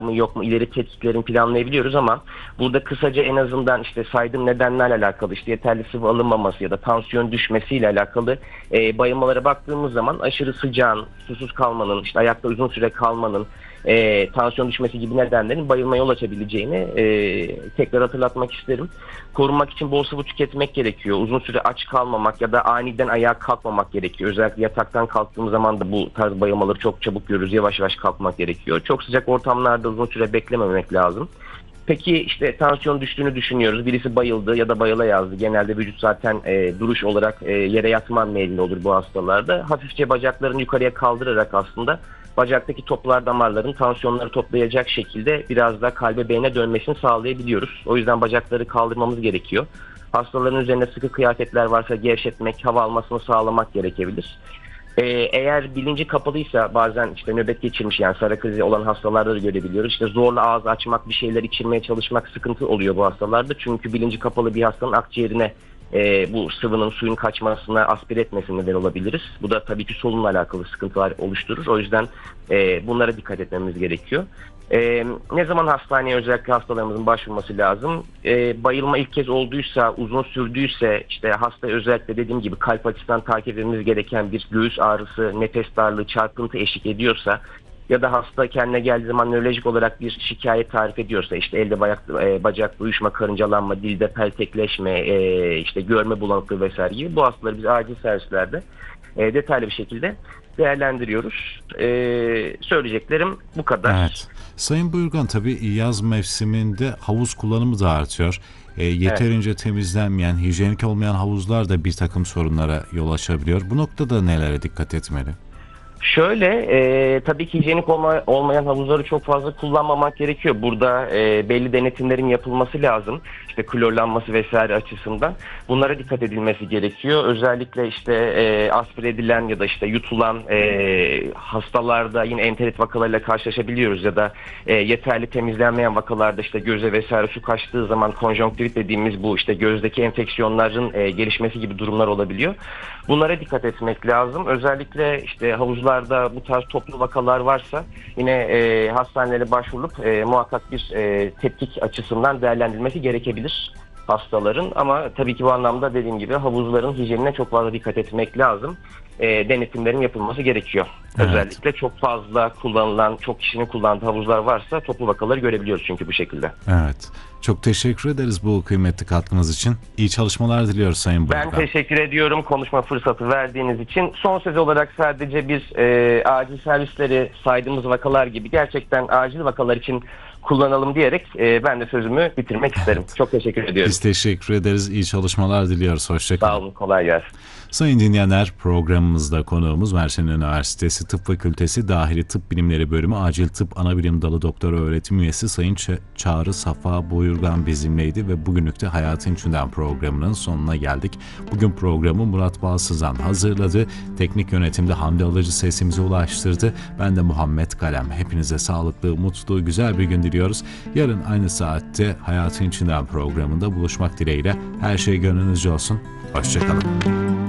mı yok mu, ileri tetkiklerin planlayabiliyoruz ama burada kısaca en azından işte saydığım nedenlerle alakalı, işte yeterli sıvı alınmaması ya da tansiyon düşmesiyle alakalı bayılmalara baktığımız zaman aşırı sıcağın, susuz kalmanın, işte ayakta uzun süre kalmanın, tansiyon düşmesi gibi nedenlerin bayılmaya yol açabileceğini tekrar hatırlatmak isterim. Korunmak için bol sıvı tüketmek gerekiyor. Uzun süre aç kalmamak ya da aniden ayağa kalkmamak gerekiyor. Özellikle yataktan kalktığımız zaman da bu tarz bayılmaları çok çabuk görürüz. Yavaş yavaş kalkmak gerekiyor. Çok sıcak ortamlarda uzun süre beklememek lazım. Peki işte tansiyon düştüğünü düşünüyoruz. Birisi bayıldı ya da bayıla yazdı. Genelde vücut zaten duruş olarak yere yatma meylinde olur bu hastalarda. Hafifçe bacaklarını yukarıya kaldırarak aslında bacaktaki toplar damarların tansiyonları toplayacak şekilde biraz da kalbe beyne dönmesini sağlayabiliyoruz. O yüzden bacakları kaldırmamız gerekiyor. Hastaların üzerine sıkı kıyafetler varsa gevşetmek, hava almasını sağlamak gerekebilir. Eğer bilinci kapalıysa bazen işte nöbet geçirmiş, yani sara krizi olan hastalarda da görebiliyoruz. İşte zorla ağız açmak, bir şeyler içirmeye çalışmak sıkıntı oluyor bu hastalarda. Çünkü bilinci kapalı bir hastanın akciğerine bu sıvının, suyun kaçmasına, aspire etmesine neden olabiliriz. Bu da tabii ki solunumla alakalı sıkıntılar oluşturur. O yüzden bunlara dikkat etmemiz gerekiyor. Ne zaman hastaneye özellikle hastalarımızın başvurması lazım? Bayılma ilk kez olduysa, uzun sürdüyse, işte hasta özellikle dediğim gibi kalp açısından takip etmemiz gereken bir göğüs ağrısı, nefes darlığı, çarpıntı eşlik ediyorsa ya da hasta kendine geldiği zaman nörolojik olarak bir şikayet tarif ediyorsa, işte elde bacakta uyuşma, karıncalanma, dilde peltekleşme, işte görme bulanıklığı vesaire gibi, bu hastaları biz acil servislerde detaylı bir şekilde değerlendiriyoruz. Söyleyeceklerim bu kadar. Evet. Sayın Buyurgan, tabii yaz mevsiminde havuz kullanımı da artıyor. Yeterince temizlenmeyen, hijyenik olmayan havuzlar da bir takım sorunlara yol açabiliyor. Bu noktada nelere dikkat etmeli? Şöyle, tabii ki hijyenik olmayan havuzları çok fazla kullanmamak gerekiyor. Burada belli denetimlerin yapılması lazım. İşte klorlanması vesaire açısından. Bunlara dikkat edilmesi gerekiyor. Özellikle işte aspire edilen ya da işte yutulan hastalarda yine enterit vakalarıyla karşılaşabiliyoruz. Ya da yeterli temizlenmeyen vakalarda işte göze vesaire su kaçtığı zaman konjonktivit dediğimiz bu işte gözdeki enfeksiyonların gelişmesi gibi durumlar olabiliyor. Bunlara dikkat etmek lazım. Özellikle işte havuzlarda bu tarz toplu vakalar varsa yine hastanelere başvurup muhakkak bir tetkik açısından değerlendirilmesi gerekebilir hastaların. Ama tabii ki bu anlamda dediğim gibi havuzların hijyenine çok fazla dikkat etmek lazım. Denetimlerin yapılması gerekiyor. Evet. Özellikle çok fazla kullanılan, çok kişinin kullandığı havuzlar varsa toplu vakaları görebiliyoruz çünkü bu şekilde. Evet. Çok teşekkür ederiz bu kıymetli katkınız için. İyi çalışmalar diliyoruz Sayın Buyurgan. Ben teşekkür ediyorum konuşma fırsatı verdiğiniz için. Son söz olarak sadece bir acil servisleri saydığımız vakalar gibi gerçekten acil vakalar için kullanalım diyerek ben de sözümü bitirmek isterim. Çok teşekkür ediyorum. Biz teşekkür ederiz. İyi çalışmalar diliyoruz. Hoşçakalın. Sağ olun, kolay gelsin. Sayın dinleyenler, programımızda konuğumuz Mersin Üniversitesi Tıp Fakültesi Dahili Tıp Bilimleri Bölümü Acil Tıp Anabilim Dalı Doktor Öğretim Üyesi Sayın Çağrı Safa Buyurgan bizimleydi ve bugünlük de Hayatın İçinden programının sonuna geldik. Bugün programı Murat Balsızan hazırladı. Teknik yönetimde Hamdi Alıcı sesimize ulaştırdı. Ben de Muhammed Kalem. Hepinize sağlıklı, mutlu, güzel bir gün diliyoruz. Yarın aynı saatte Hayatın İçinden programında buluşmak dileğiyle. Her şey gönlünüzce olsun. Hoşçakalın.